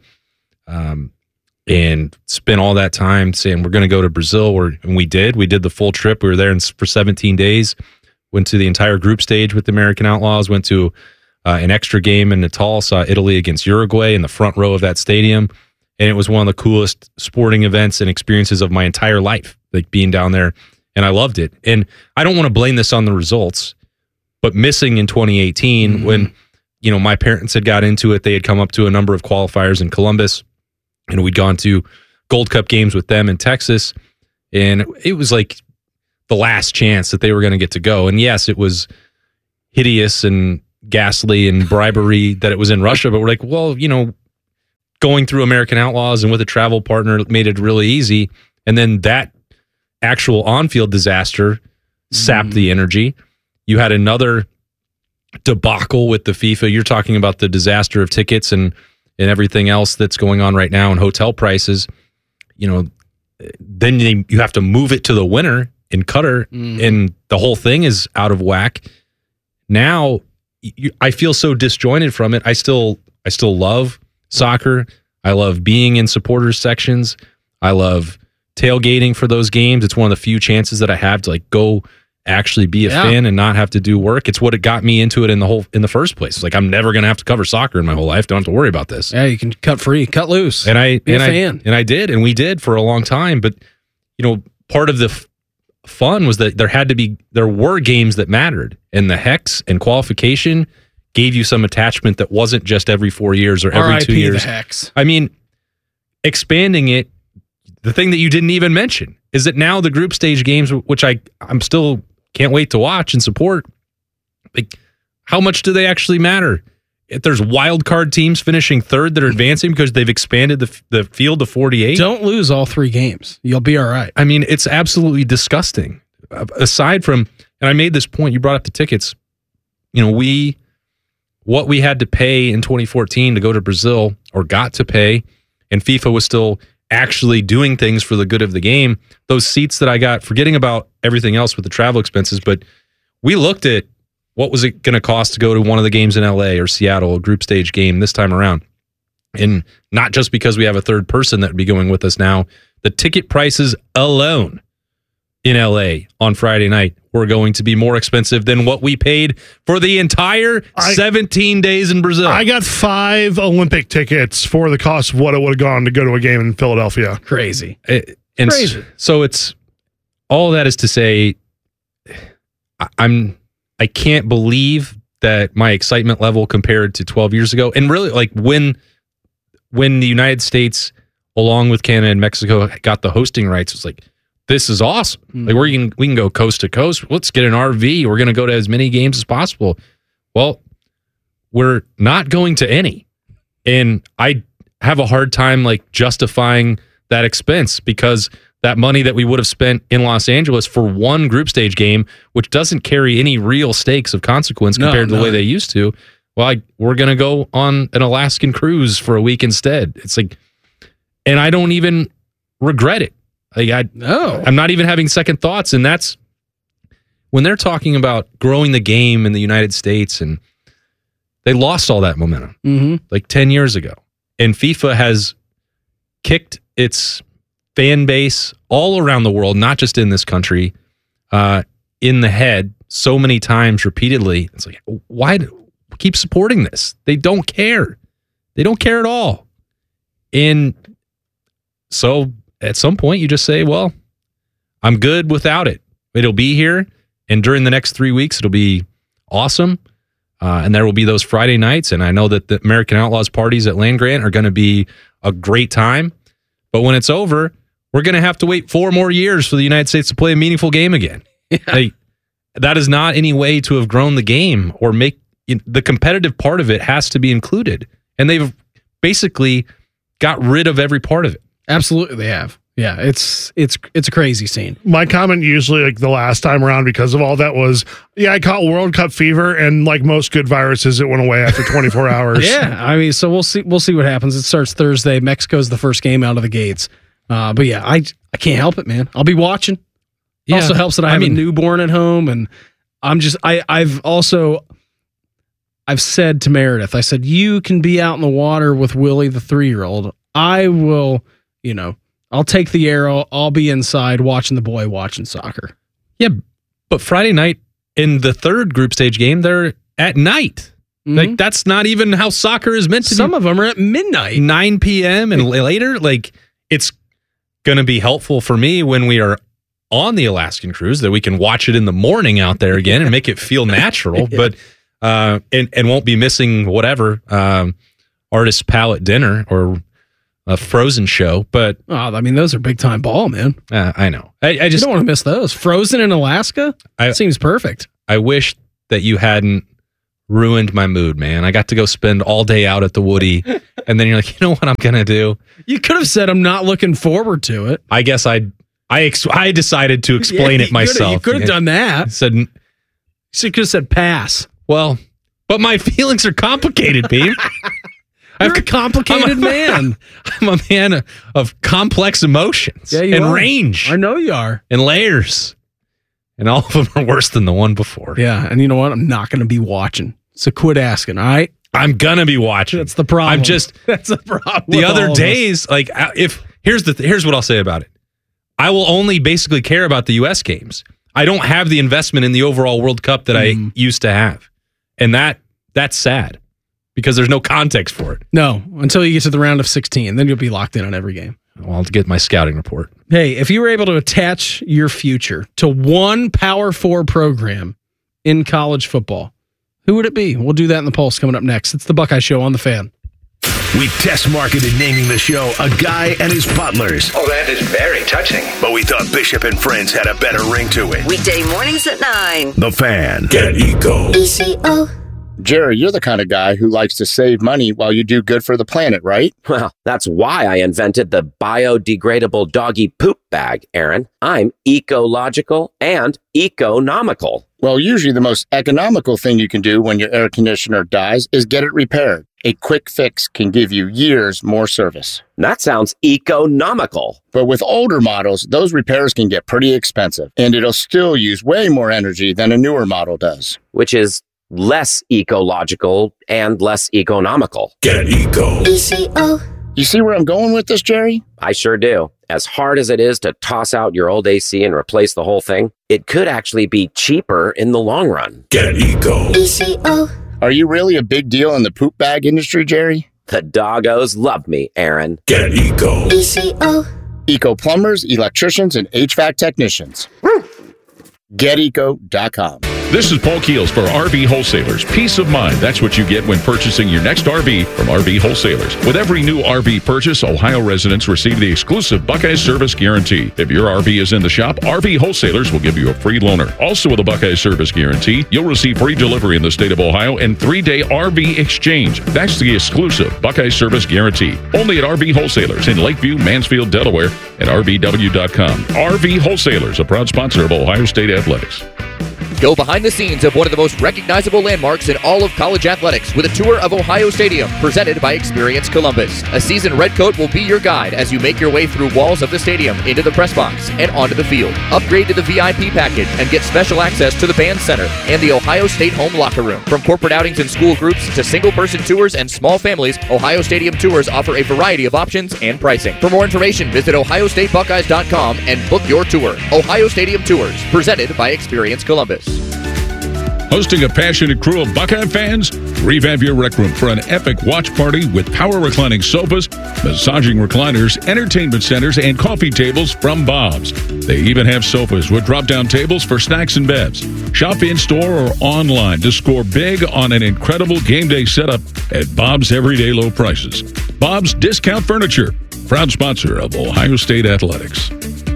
and spent all that time saying we're going to go to Brazil. And we did. We did the full trip. We were there for 17 days. Went to the entire group stage with the American Outlaws. Went to an extra game in Natal, saw Italy against Uruguay in the front row of that stadium. And it was one of the coolest sporting events and experiences of my entire life, like being down there. And I loved it. And I don't want to blame this on the results, but missing in 2018 when, my parents had got into it, they had come up to a number of qualifiers in Columbus, and we'd gone to Gold Cup games with them in Texas. And it was like the last chance that they were going to get to go. And yes, it was hideous and ghastly and bribery that it was in Russia, but we're like, well, going through American Outlaws and with a travel partner made it really easy. And then that actual on-field disaster sapped the energy. You had another debacle with the FIFA. You're talking about the disaster of tickets and everything else that's going on right now in hotel prices. Then you have to move it to the winter in Qatar, and the whole thing is out of whack. Now, I feel so disjointed from it. I still love soccer. I love being in supporters sections. I love tailgating for those games. It's one of the few chances that I have to go actually be a fan and not have to do work. It's what it got me into it in the first place. It's like, I'm never going to have to cover soccer in my whole life. Don't have to worry about this. Yeah, you can cut free, cut loose. And I be a fan. I did, and we did for a long time. But part of the fun was that there were games that mattered, and the Hex and qualification gave you some attachment that wasn't just every 4 years or every 2 years. The Hex. I mean, expanding it, the thing that you didn't even mention is that now the group stage games, which I'm still can't wait to watch and support, how much do they actually matter? If there's wild card teams finishing third that are advancing because they've expanded the field to 48. Don't lose all 3 games. You'll be all right. I mean, it's absolutely disgusting. Aside from, and I made this point, you brought up the tickets. What we had to pay in 2014 to go to Brazil, or got to pay, and FIFA was still actually doing things for the good of the game. Those seats that I got, forgetting about everything else with the travel expenses, but we looked at what was it going to cost to go to one of the games in LA or Seattle, a group stage game this time around. And not just because we have a third person that would be going with us now, the ticket prices alone in LA on Friday night were going to be more expensive than what we paid for the entire 17 days in Brazil. I got 5 Olympic tickets for the cost of what it would have gone to go to a game in Philadelphia. Crazy. Crazy. So it's all that is to say, I can't believe that my excitement level compared to 12 years ago, and really when the United States, along with Canada and Mexico, got the hosting rights, it's like, this is awesome. Like we can go coast to coast. Let's get an RV. We're going to go to as many games as possible. Well, we're not going to any. And I have a hard time justifying that expense, because that money that we would have spent in Los Angeles for one group stage game, which doesn't carry any real stakes of consequence compared to the way they used to. Well, we're going to go on an Alaskan cruise for a week instead. It's like, and I don't even regret it. I'm not even having second thoughts. And that's when they're talking about growing the game in the United States, and they lost all that momentum 10 years ago. And FIFA has kicked its fan base all around the world, not just in this country, in the head so many times repeatedly. It's like, why keep supporting this? They don't care. They don't care at all. And so at some point you just say, well, I'm good without it. It'll be here. And during the next 3 weeks, it'll be awesome. And there will be those Friday nights. And I know that the American Outlaws parties at Land Grant are going to be a great time. But when it's over, we're going to have to wait 4 more years for the United States to play a meaningful game again. Yeah. That is not any way to have grown the game or make the competitive part of it has to be included. And they've basically got rid of every part of it. Absolutely, they have. Yeah, it's a crazy scene. My comment usually the last time around because of all that was, I caught World Cup fever, and like most good viruses, it went away after 24 hours. Yeah, I mean, so we'll see what happens. It starts Thursday. Mexico's the first game out of the gates. But yeah, I can't help it, man. I'll be watching. It also helps that I have a newborn at home, and I've said to Meredith, I said, you can be out in the water with Willie, the 3-year-old. I will, I'll take the arrow. I'll be inside watching the boy watching soccer. Yeah, but Friday night in the third group stage game, they're at night. Like, that's not even how soccer is meant to be. Some of them are at midnight. 9 p.m. and later. Like, it's going to be helpful for me when we are on the Alaskan cruise that we can watch it in the morning out there again and make it feel natural. Yeah. But and won't be missing whatever Artist Palette dinner or a Frozen show. But I mean, those are big time ball, man. I know. I just don't want to miss those. Frozen in Alaska seems perfect. I wish that you hadn't ruined my mood, man. I got to go spend all day out at the Woody, and then you're like, you know what I'm gonna do? You could have said I'm not looking forward to it. I guess I decided to explain it myself. You could have done that. You could have said pass. Well, but my feelings are complicated, Beam. You're a complicated man. I'm a man of complex emotions and range. I know you are. And layers. And all of them are worse than the one before. Yeah, and you know what? I'm not going to be watching. So quit asking, all right? I'm going to be watching. That's the problem. That's the problem. The other days, like, here's what I'll say about it. I will only basically care about the U.S. games. I don't have the investment in the overall World Cup that I used to have. And that's sad because there's no context for it. No, until you get to the round of 16. Then you'll be locked in on every game. I'll have to get my scouting report. Hey, if you were able to attach your future to one Power 4 program in college football, who would it be? We'll do that in the Pulse coming up next. It's the Buckeye Show on The Fan. We test marketed naming the show A Guy and His Butlers. Oh, that is very touching. But we thought Bishop and Friends had a better ring to it. Weekday mornings at 9. The Fan. Get Eco. ECO. Jerry, you're the kind of guy who likes to save money while you do good for the planet, right? Well, that's why I invented the biodegradable doggy poop bag, Aaron. I'm ecological and economical. Well, usually the most economical thing you can do when your air conditioner dies is get it repaired. A quick fix can give you years more service. That sounds economical. But with older models, those repairs can get pretty expensive, and it'll still use way more energy than a newer model does. Which is less ecological and less economical. Get Eco. ECO. You see where I'm going with this, Jerry? I sure do. As hard as it is to toss out your old AC and replace the whole thing, it could actually be cheaper in the long run. Get Eco. ECO. Are you really a big deal in the poop bag industry, Jerry? The doggos love me, Aaron. Get Eco. ECO. Eco plumbers, electricians, and HVAC technicians. GetEco.com. This is Paul Keels for RV Wholesalers. Peace of mind, that's what you get when purchasing your next RV from RV Wholesalers. With every new RV purchase, Ohio residents receive the exclusive Buckeye Service Guarantee. If your RV is in the shop, RV Wholesalers will give you a free loaner. Also with a Buckeye Service Guarantee, you'll receive free delivery in the state of Ohio and 3-day RV exchange. That's the exclusive Buckeye Service Guarantee. Only at RV Wholesalers in Lakeview, Mansfield, Delaware, and RVW.com. RV Wholesalers, a proud sponsor of Ohio State Athletics. Go behind the scenes of one of the most recognizable landmarks in all of college athletics with a tour of Ohio Stadium presented by Experience Columbus. A seasoned redcoat will be your guide as you make your way through walls of the stadium, into the press box, and onto the field. Upgrade to the VIP package and get special access to the band center and the Ohio State home locker room. From corporate outings and school groups to single-person tours and small families, Ohio Stadium tours offer a variety of options and pricing. For more information, visit ohiostatebuckeyes.com and book your tour. Ohio Stadium Tours, presented by Experience Columbus. Hosting a passionate crew of Buckeye fans? Revamp your rec room for an epic watch party with power reclining sofas, massaging recliners, entertainment centers, and coffee tables from Bob's. They even have sofas with drop-down tables for snacks and bevs. Shop in-store or online to score big on an incredible game day setup at Bob's everyday low prices. Bob's Discount Furniture, proud sponsor of Ohio State Athletics.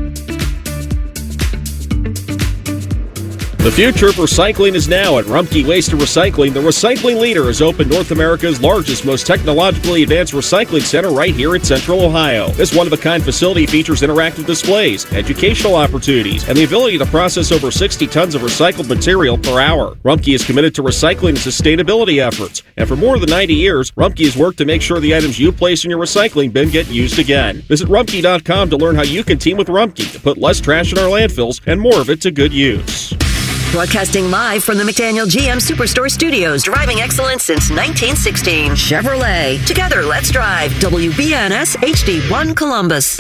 The future of recycling is now at Rumpke Waste and Recycling. The recycling leader has opened North America's largest, most technologically advanced recycling center right here in Central Ohio. This one-of-a-kind facility features interactive displays, educational opportunities, and the ability to process over 60 tons of recycled material per hour. Rumpke is committed to recycling and sustainability efforts, and for more than 90 years, Rumpke has worked to make sure the items you place in your recycling bin get used again. Visit Rumpke.com to learn how you can team with Rumpke to put less trash in our landfills and more of it to good use. Broadcasting live from the McDaniel GM Superstore Studios, driving excellence since 1916. Chevrolet. Together, let's drive. WBNS HD1 Columbus.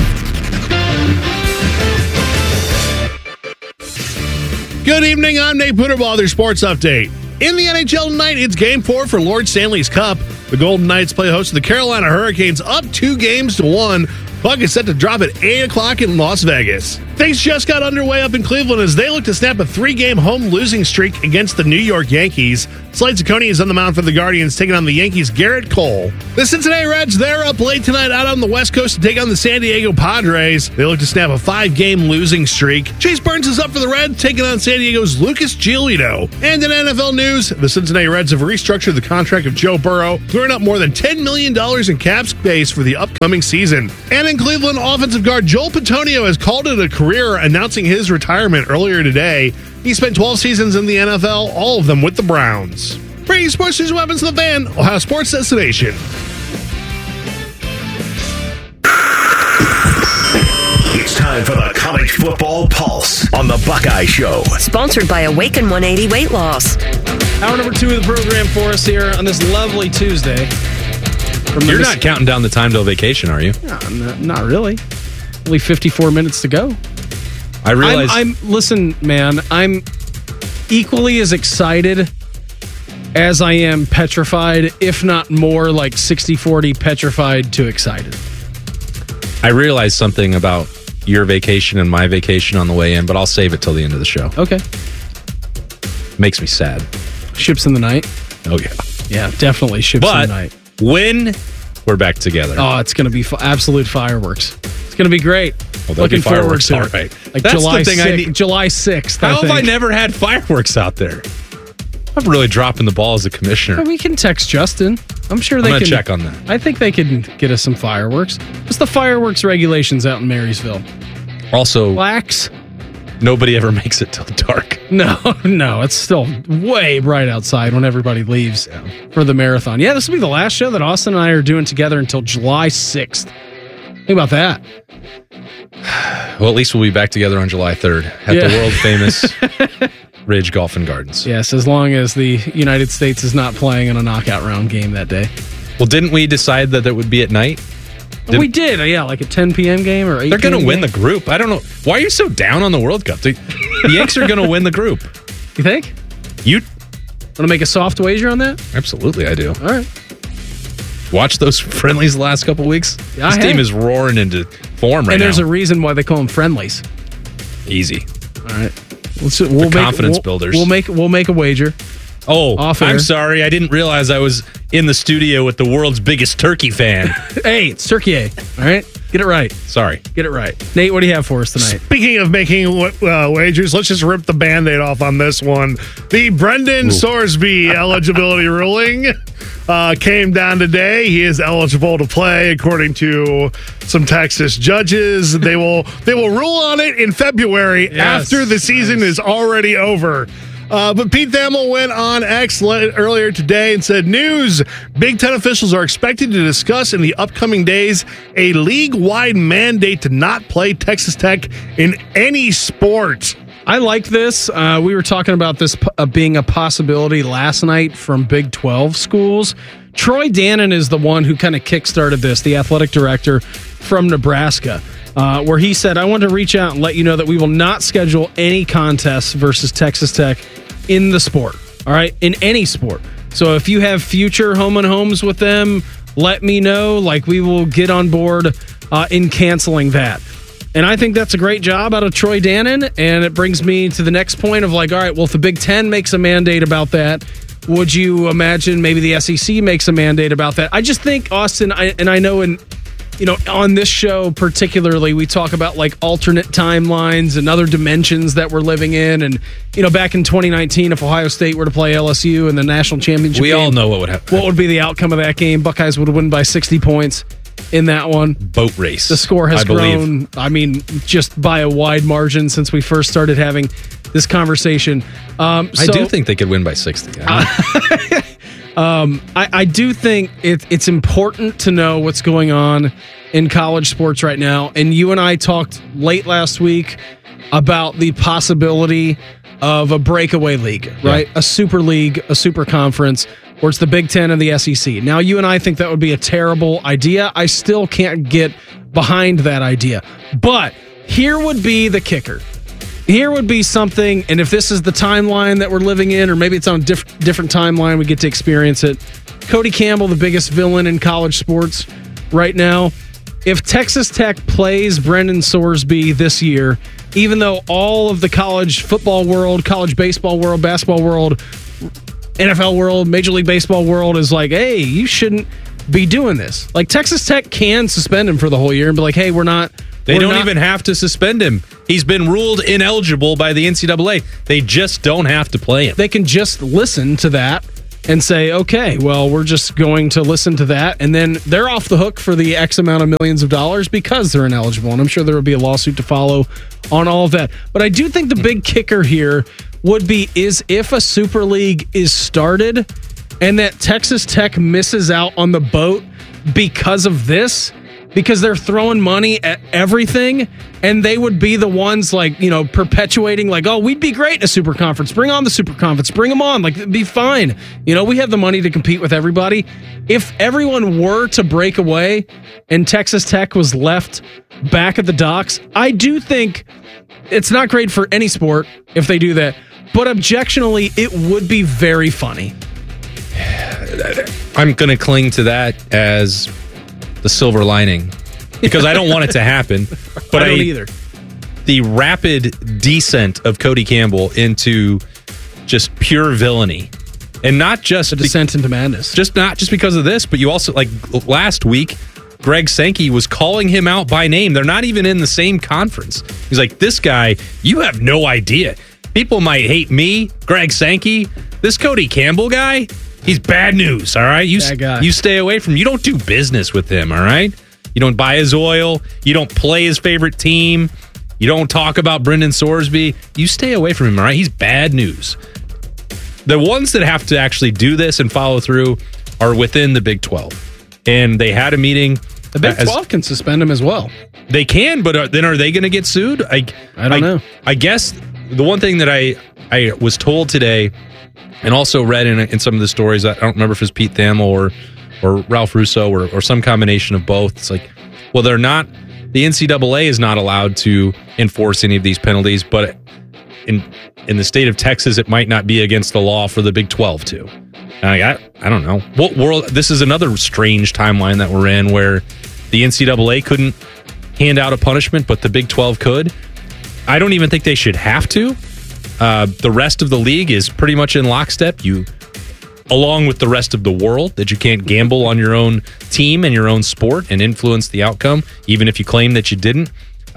Good evening. I'm Nate Puderball, their sports update. In the NHL tonight, it's Game 4 for Lord Stanley's Cup. The Golden Knights play host to the Carolina Hurricanes, up 2-1. Puck is set to drop at 8 o'clock in Las Vegas. Things just got underway up in Cleveland as they look to snap a 3-game home losing streak against the New York Yankees. Slade Ciccone is on the mound for the Guardians, taking on the Yankees' Garrett Cole. The Cincinnati Reds, they're up late tonight out on the West Coast to take on the San Diego Padres. They look to snap a 5-game losing streak. Chase Burns is up for the Reds, taking on San Diego's Lucas Giolito. And in NFL news, the Cincinnati Reds have restructured the contract of Joe Burrow, clearing up more than $10 million in cap space for the upcoming season. And in Cleveland, offensive guard Joel Petonio has called it a career, announcing his retirement earlier today. He spent 12 seasons in the NFL, all of them with the Browns. Bringing sports news and weapons to the Fan, Ohio Sports Destination. It's time for the College Football Pulse on the Buckeye Show. Sponsored by Awaken 180 Weight Loss. Hour number 2 of the program for us here on this lovely Tuesday. You're not counting down the time till vacation, are you? No, not really. Only 54 minutes to go. I realize. Listen, man, I'm equally as excited as I am petrified, if not more like 60-40 petrified to excited. I realized something about your vacation and my vacation on the way in, but I'll save it till the end of the show. Okay. Makes me sad. Ships in the night? Oh, yeah. Yeah, definitely ships in the night. When we're back together. Oh, it's going to be absolute fireworks. It's going to be great. Well, looking forward to all it. right. Like That's July the thing 6th, I need. July 6th. How have I never had fireworks out there? I'm really dropping the ball as a commissioner. We can text Justin. I'm sure they I'm can gonna check on that. I think they can get us some fireworks. What's the fireworks regulations out in Marysville? Also, Lax? Nobody ever makes it till dark. No, it's still way bright outside when everybody leaves for the marathon. Yeah, this will be the last show that Austin and I are doing together until July 6th. Think about that. Well, at least we'll be back together on July 3rd at the world famous Ridge Golf and Gardens. Yes, as long as the United States is not playing in a knockout round game that day. Well, didn't we decide that it would be at night? We did, yeah, like a 10 p.m. game or 8 They're going to win game? the group. I don't know. Why are you so down on the World Cup? The Yanks are going to win the group. You think? You want to make a soft wager on that? Absolutely, I do. All right. Watch those friendlies the last couple weeks. Yeah, this team is roaring into form right now. And there's a reason why they call them friendlies. Easy. All right. We'll confidence builders. We'll make a wager. Oh, Off air. I'm sorry. I didn't realize I was in the studio with the world's biggest turkey fan. Hey, it's Turkey A. All right? Get it right. Sorry. Get it right. Nate, what do you have for us tonight? Speaking of making wagers, let's just rip the Band-Aid off on this one. The Brendan Sorsby eligibility ruling came down today. He is eligible to play according to some Texas judges. They will rule on it in February after the season is already over. But Pete Thamel went on X earlier today and said, news, Big Ten officials are expected to discuss in the upcoming days a league-wide mandate to not play Texas Tech in any sport. I like this. We were talking about this being a possibility last night from Big 12 schools. Troy Dannon is the one who kind of kickstarted this, the athletic director from Nebraska, where he said, I want to reach out and let you know that we will not schedule any contests versus Texas Tech in the sport, all right, in any sport. So if you have future home and homes with them, let me know. Like, we will get on board in canceling that. And I think that's a great job out of Troy Dannon. And it brings me to the next point of like, all right, well, if the Big Ten makes a mandate about that, would you imagine maybe the SEC makes a mandate about that? I just think, Austin, I know on this show particularly, we talk about like alternate timelines and other dimensions that we're living in. And, back in 2019, if Ohio State were to play LSU in the national championship we game, all know what would happen. What would be the outcome of that game? Buckeyes would win by 60 points in that one. Boat race. The score has grown, believe. Just by a wide margin since we first started having this conversation. I do think they could win by 60. I do think it's important to know what's going on in college sports right now. And you and I talked late last week about the possibility of a breakaway league, right? A super league, a super conference, where it's the Big Ten and the SEC. Now, you and I think that would be a terrible idea. I still can't get behind that idea. But here would be the kicker. Here would be something, and if this is the timeline that we're living in, or maybe it's on a different timeline, we get to experience it. Cody Campbell, the biggest villain in college sports right now. If Texas Tech plays Brendan Sorsby this year, even though all of the college football world, college baseball world, basketball world, NFL world, Major League Baseball world is like, hey, you shouldn't be doing this. Like, Texas Tech can suspend him for the whole year and be like, hey, we're not. They don't even have to suspend him. He's been ruled ineligible by the NCAA. They just don't have to play him. They can just listen to that and say, okay, well, we're just going to listen to that. And then they're off the hook for the X amount of millions of dollars because they're ineligible. And I'm sure there will be a lawsuit to follow on all of that. But I do think the big kicker here would be is if a Super League is started and that Texas Tech misses out on the boat because of this, because they're throwing money at everything, and they would be the ones like, you know, perpetuating like, oh, we'd be great in a super conference. Bring on the super conference. Bring them on. Like, it'd be fine. You know, we have the money to compete with everybody. If everyone were to break away and Texas Tech was left back at the docks, I do think it's not great for any sport if they do that. But objectionably, it would be very funny. I'm going to cling to that as the silver lining because I don't want it to happen. But I don't either. The rapid descent of Cody Campbell into just pure villainy, and not just a descent into madness. Not just because of this, but you also, like last week, Greg Sankey was calling him out by name. They're not even in the same conference. He's like, this guy, you have no idea. People might hate me, Greg Sankey. This Cody Campbell guy, he's bad news, all right? You stay away from him. You don't do business with him, all right? You don't buy his oil. You don't play his favorite team. You don't talk about Brendan Sorsby. You stay away from him, all right? He's bad news. The ones that have to actually do this and follow through are within the Big 12. And they had a meeting. The Big 12 can suspend him as well. They can, but then are they going to get sued? I don't know. I guess the one thing that I was told today and also read in some of the stories, I don't remember if it's Pete Thamel or Ralph Russo or some combination of both. It's like, well, they're not, the NCAA is not allowed to enforce any of these penalties, but in the state of Texas, it might not be against the law for the Big 12 too. I don't know. What world, this is another strange timeline that we're in where the NCAA couldn't hand out a punishment, but the Big 12 could. I don't even think they should have to. The rest of the league is pretty much in lockstep. You, along with the rest of the world, that you can't gamble on your own team and your own sport and influence the outcome, even if you claim that you didn't.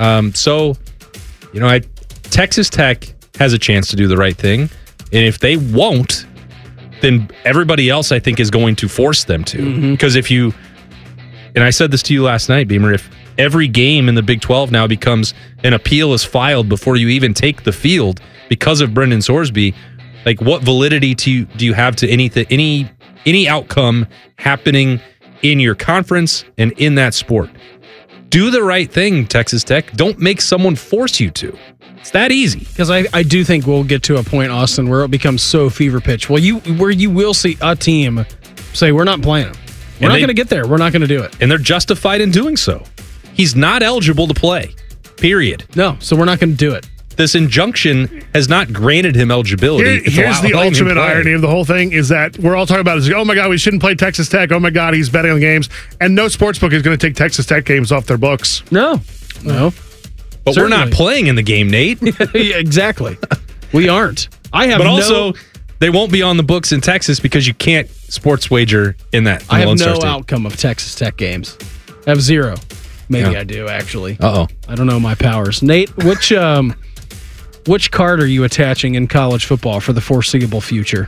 Texas Tech has a chance to do the right thing. And if they won't, then everybody else, I think, is going to force them to. Because if you, and I said this to you last night, Beamer, if every game in the Big 12 now becomes an appeal is filed before you even take the field because of Brendan Sorsby, like what validity do you have to any outcome happening in your conference and in that sport? Do the right thing, Texas Tech. Don't make someone force you to. It's that easy. Because I do think we'll get to a point, Austin, where it becomes so fever pitch. Where you will see a team say, we're not playing him. We're not going to get there. We're not going to do it. And they're justified in doing so. He's not eligible to play. Period. No, so we're not going to do it. This injunction has not granted him eligibility. Here's the ultimate irony of the whole thing is that we're all talking about is, oh my God, we shouldn't play Texas Tech. Oh my God, he's betting on games. And no sportsbook is going to take Texas Tech games off their books. No. But certainly. We're not playing in the game, Nate. Yeah, exactly. We aren't. But also, they won't be on the books in Texas because you can't sports wager in that. I have no outcome of Texas Tech games. I have zero. Maybe I do, actually. Uh-oh. I don't know my powers. Nate, which card are you attaching in college football for the foreseeable future?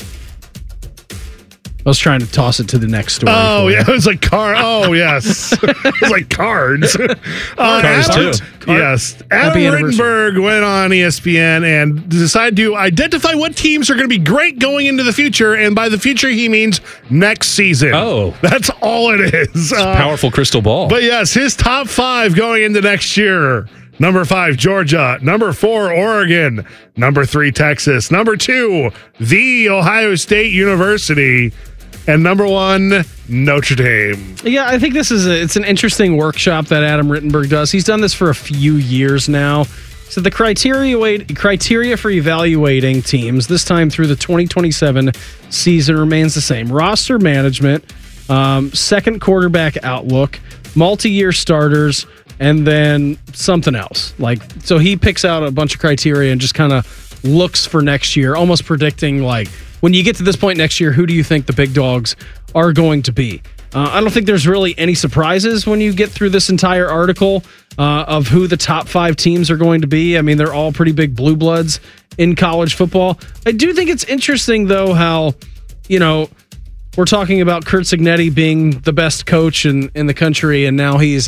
I was trying to toss it to the next story. Oh, yeah. It was like car. Oh, yes. It was like cards. Cards, too. Yes. Adam Rittenberg went on ESPN and decided to identify what teams are going to be great going into the future. And by the future, he means next season. Oh. That's all it is. It's a powerful crystal ball. But yes, his top 5 going into next year. Number 5, Georgia. Number 4, Oregon. Number 3, Texas. Number 2, The Ohio State University. And number 1, Notre Dame. Yeah, I think it's an interesting workshop that Adam Rittenberg does. He's done this for a few years now. So the criteria for evaluating teams this time through the 2027 season remains the same. Roster management, second quarterback outlook, multi-year starters, and then something else. So he picks out a bunch of criteria and just kind of looks for next year, almost predicting when you get to this point next year, who do you think the big dogs are going to be? I don't think there's really any surprises when you get through this entire article of who the top 5 teams are going to be. I mean, they're all pretty big blue bloods in college football. I do think it's interesting, though, how, we're talking about Curt Cignetti being the best coach in the country, and now he's